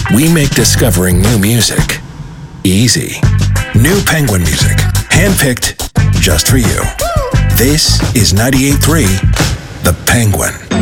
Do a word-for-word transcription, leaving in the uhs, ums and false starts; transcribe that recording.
We make discovering new music easy. New Penguin music, handpicked just for you. This is ninety-eight point three The Penguin.